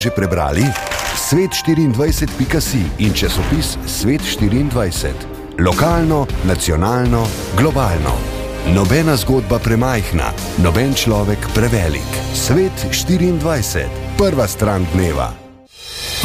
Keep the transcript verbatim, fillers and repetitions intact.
Že prebrali? svet štiriindvajset pika si in časopis Svet štiriindvajset. Lokalno, nacionalno, globalno. Nobena zgodba premajhna, noben človek prevelik. Svet štiriindvajset. Prva stran dneva.